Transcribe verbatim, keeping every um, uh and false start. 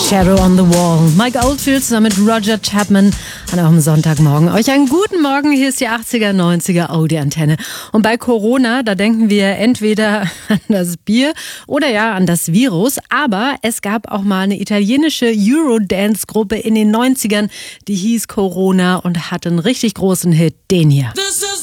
Shadow on the Wall. Mike Oldfield zusammen mit Roger Chapman an eurem Sonntagmorgen. Euch einen guten Morgen, hier ist die achtziger, neunziger Audi-Antenne. Und bei Corona, da denken wir entweder an das Bier oder ja an das Virus. Aber es gab auch mal eine italienische Eurodance-Gruppe in den neunzigern, die hieß Corona und hatte einen richtig großen Hit, den hier.